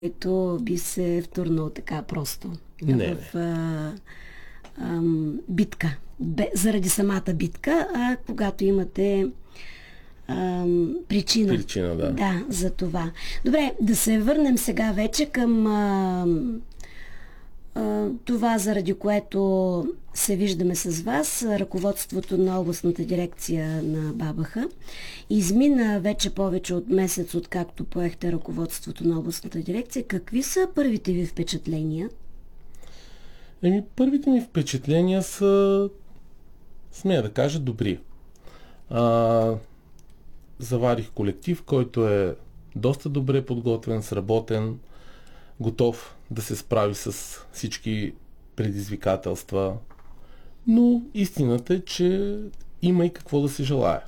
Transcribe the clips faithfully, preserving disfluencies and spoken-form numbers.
който би се втурнал така просто не, в а, а, битка. Бе, заради самата битка, а когато имате а, причина. Причина, да. Да, за това. Добре, да се върнем сега вече към а, а, това, заради което се виждаме с вас, ръководството на областната дирекция на БАБХ. Измина вече повече от месец, откакто поехте ръководството на областната дирекция. Какви са първите ви впечатления? Еми, първите ми впечатления са, смея да кажа, добри. А, заварих колектив, който е доста добре подготвен, сработен, готов да се справи с всички предизвикателства. Но истината е, че има и какво да се желая.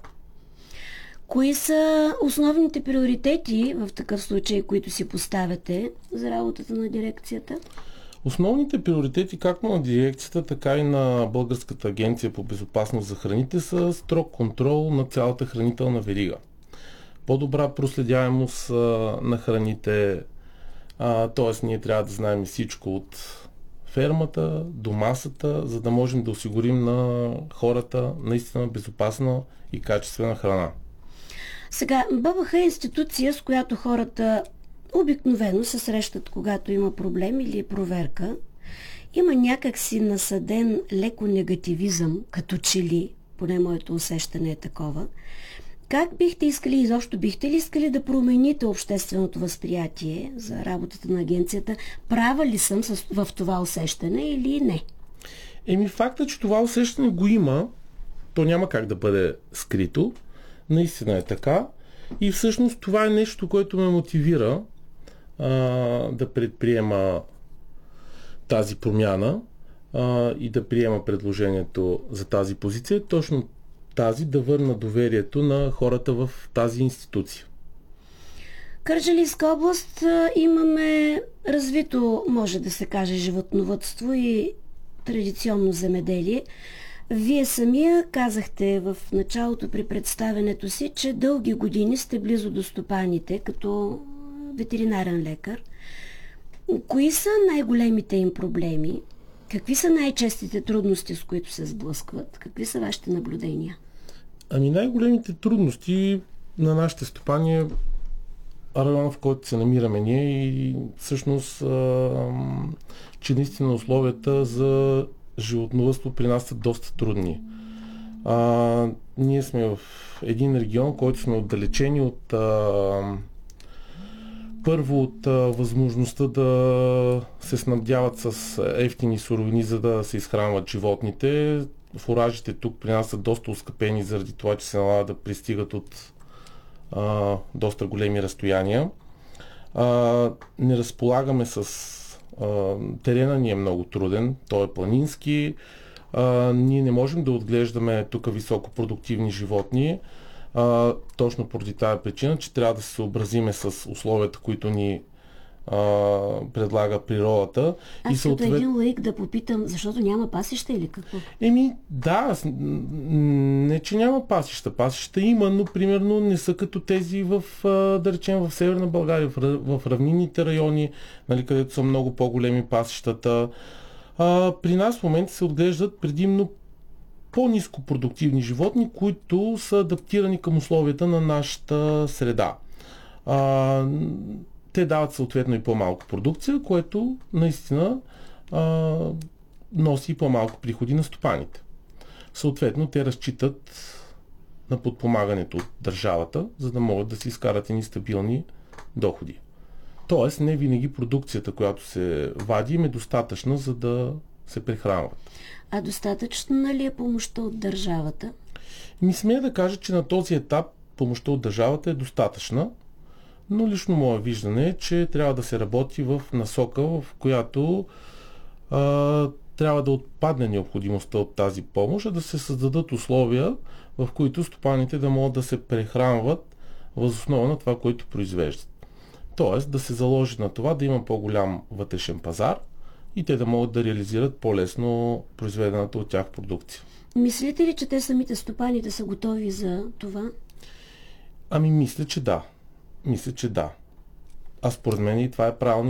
Кои са основните приоритети в такъв случай, които си поставяте за работата на дирекцията? Основните приоритети както на дирекцията, така и на Българската агенция по безопасност за храните са строг контрол на цялата хранителна верига. По-добра проследяемост а, на храните, т.е. ние трябва да знаем всичко от фермата до масата, за да можем да осигурим на хората наистина безопасна и качествена храна. Сега, БАБХ е институция, с която хората обикновено се срещат, когато има проблем или проверка. Има някак си насаден леко негативизъм, като че ли, поне моето усещане е такова. Как бихте искали, изобщо бихте ли искали да промените общественото възприятие за работата на агенцията? Права ли съм с, в това усещане или не? Еми факта, че това усещане го има, то няма как да бъде скрито. Наистина е така. И всъщност това е нещо, което ме мотивира а, да предприема тази промяна а, и да приема предложението за тази позиция. Точно тази да върна доверието на хората в тази институция. Кърджалийска област имаме развито, може да се каже, животновъдство и традиционно земеделие. Вие самия казахте в началото при представенето си, че дълги години сте близо до стопаните като ветеринарен лекар. Кои са най-големите им проблеми? Какви са най-честите трудности, с които се сблъскват? Какви са вашите наблюдения? Ами най-големите трудности на нашите стопани е района, в който се намираме ние и всъщност, а, че наистина условията за животновъдство при нас са доста трудни. А, ние сме в един регион, който сме отдалечени от а, първо от а, възможността да се снабдяват с евтини суровини, за да се изхранват животните. Фуражите тук при нас са доста оскъпени заради това, че се налага да пристигат от а, доста големи разстояния. А, не разполагаме с а, терена ни е много труден, той е планински. А, ние не можем да отглеждаме тук високопродуктивни животни. А, точно поради тази причина, че трябва да се съобразиме с условията, които ни а, предлага природата. Аз и съответ... като един лаик да попитам, защото няма пасища или какво? Еми, да, не че няма пасища. Пасища има, но примерно не са като тези в, да речем, в Северна България, в, в равнинните райони, нали, където са много по-големи пасищата. А, при нас в момента се отглеждат предимно по-ниско продуктивни животни, които са адаптирани към условията на нашата среда. А, те дават съответно и по-малко продукция, което наистина а, носи по-малко приходи на стопаните. Съответно, те разчитат на подпомагането от държавата, за да могат да си изкарат едни стабилни доходи. Тоест, не винаги продукцията, която се вади, им е достатъчна, за да се прехранват. А достатъчно ли е помощта от държавата? Ми смея да кажа, че на този етап помощта от държавата е достатъчна, но лично мое виждане е, че трябва да се работи в насока, в която а, трябва да отпадне необходимостта от тази помощ, а да се създадат условия, в които стопаните да могат да се прехранват въз основа на това, което произвеждат. Тоест да се заложи на това да има по-голям вътрешен пазар и те да могат да реализират по-лесно произведената от тях продукция. Мислите ли, че те самите стопаните са готови за това? Ами мисля, че да. Мисля, че да. А според мен и това е правилно.